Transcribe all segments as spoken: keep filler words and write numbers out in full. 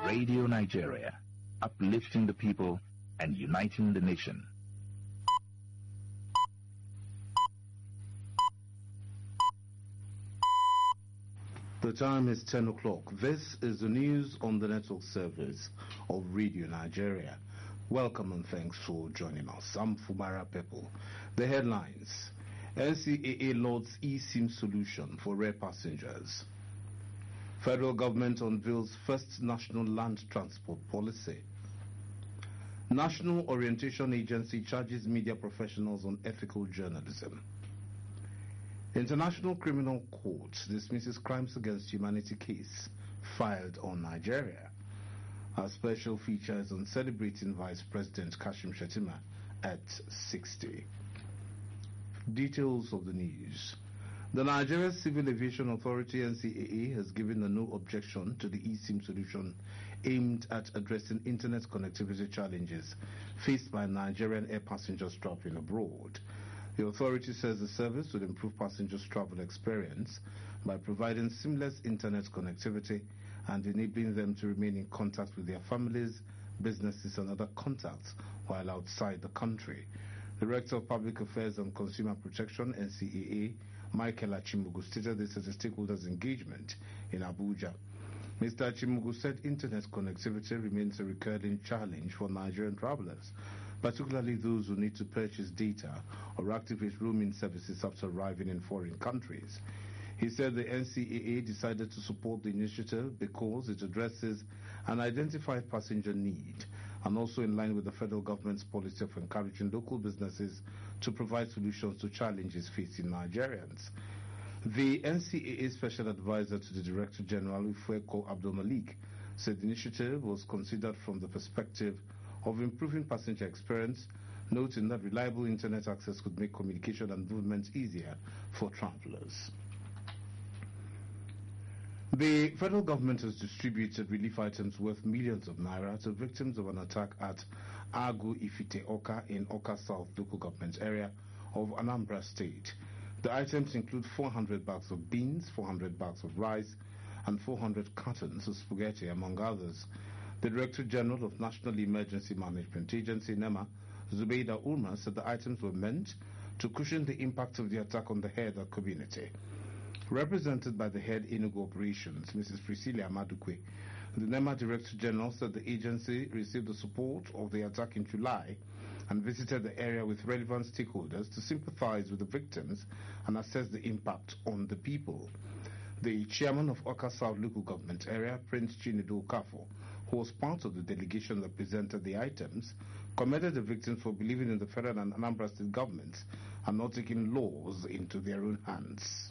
Radio Nigeria, uplifting the people and uniting the nation. The time is ten o'clock. This is the news on the network service of Radio Nigeria. Welcome and thanks for joining us. I'm Fumara People. The headlines: N C A A loads eSIM solution for rail passengers. Federal government unveils first national land transport policy. National Orientation Agency charges media professionals on ethical journalism. International Criminal Court dismisses crimes against humanity case filed on Nigeria. Our special feature is on celebrating Vice President Kashim Shettima at sixty. Details of the news. The Nigeria Civil Aviation Authority N C A A has given a no objection to the eSIM solution aimed at addressing internet connectivity challenges faced by Nigerian air passengers traveling abroad. The authority says the service would improve passengers' travel experience by providing seamless internet connectivity and enabling them to remain in contact with their families, businesses and other contacts while outside the country. Director of Public Affairs and Consumer Protection, N C A A, Michael Achimugu, stated this at a stakeholders engagement in Abuja. Mister Achimugu said internet connectivity remains a recurring challenge for Nigerian travelers, particularly those who need to purchase data or activate roaming services after arriving in foreign countries. He said the N C A A decided to support the initiative because it addresses an identified passenger need and also in line with the federal government's policy of encouraging local businesses to provide solutions to challenges facing Nigerians. The N C A A Special Advisor to the Director General, Ufueko Abdul Malik, said the initiative was considered from the perspective of improving passenger experience, noting that reliable internet access could make communication and movement easier for travelers. The federal government has distributed relief items worth millions of naira to victims of an attack at Agu Ifite Oka in Oka South local government area of Anambra State. The items include four hundred bags of beans, four hundred bags of rice, and four hundred cartons of spaghetti, among others. The Director General of National Emergency Management Agency, NEMA, Zubeida Ulma, said the items were meant to cushion the impact of the attack on the Herder community. Represented by the head Enugu Operations, Missus Priscilla Madukwe, the NEMA Director General said the agency received the support of the attack in July and visited the area with relevant stakeholders to sympathize with the victims and assess the impact on the people. The chairman of Oka South local government area, Prince Chinedu Okafo, who was part of the delegation that presented the items, commended the victims for believing in the federal and Anambra state governments and not taking laws into their own hands.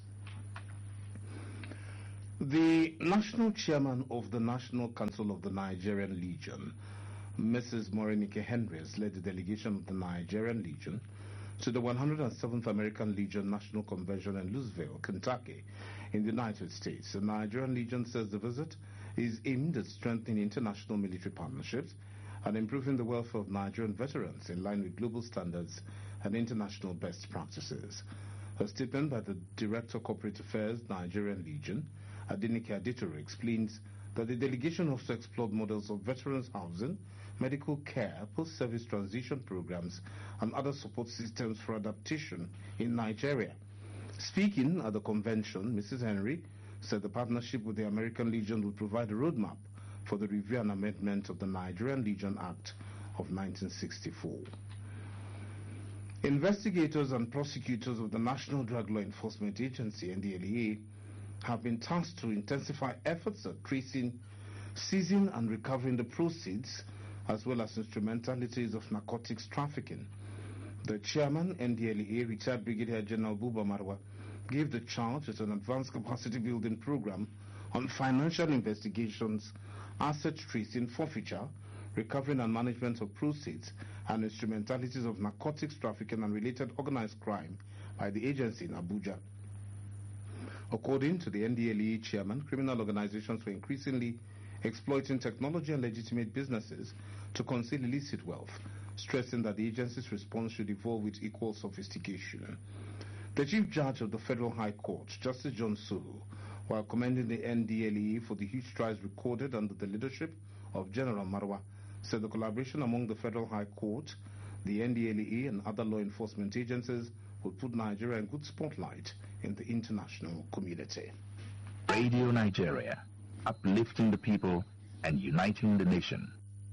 The national chairman of the National Council of the Nigerian Legion, Missus Morenike Henrys, led the delegation of the Nigerian Legion to the one hundred seventh American Legion National Convention in Louisville, Kentucky, in the United States. The Nigerian Legion says the visit is aimed at strengthening international military partnerships and improving the welfare of Nigerian veterans in line with global standards and international best practices. A statement by the Director of Corporate Affairs, Nigerian Legion, Adenike Aditore, explains that the delegation also explored models of veterans housing, medical care, post-service transition programs, and other support systems for adaptation in Nigeria. Speaking at the convention, Missus Henry said the partnership with the American Legion will provide a roadmap for the review and amendment of the Nigerian Legion Act of nineteen sixty-four. Investigators and prosecutors of the National Drug Law Enforcement Agency, N D L E A, have been tasked to intensify efforts at tracing, seizing and recovering the proceeds as well as instrumentalities of narcotics trafficking. The chairman, N D L E A, retired Brigadier General Buba Marwa, gave the charge at an advanced capacity building program on financial investigations, asset tracing, forfeiture, recovering and management of proceeds, and instrumentalities of narcotics trafficking and related organized crime by the agency in Abuja. According to the N D L E A chairman, criminal organizations were increasingly exploiting technology and legitimate businesses to conceal illicit wealth, stressing that the agency's response should evolve with equal sophistication. The Chief Judge of the Federal High Court, Justice John Soho, While commending the N D L E A for the huge strides recorded under the leadership of General Marwa, said the collaboration among the Federal High Court, the N D L E A and other law enforcement agencies would put Nigeria in good spotlight in the international community. Radio Nigeria, uplifting the people and uniting the nation.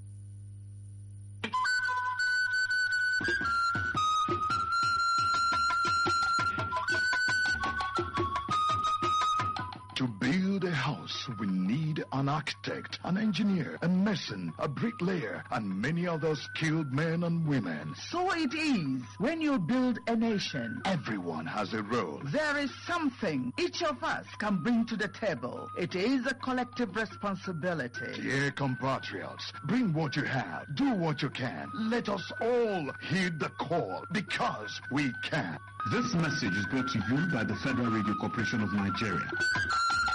To build a house, we need an architect, an engineer, a mason, a bricklayer, and many other skilled men and women. So it is when you build a nation. Everyone has a role. There is something each of us can bring to the table. It is a collective responsibility. Dear compatriots, bring what you have, do what you can. Let us all heed the call, because we can. This message is brought to you by the Federal Radio Corporation of Nigeria.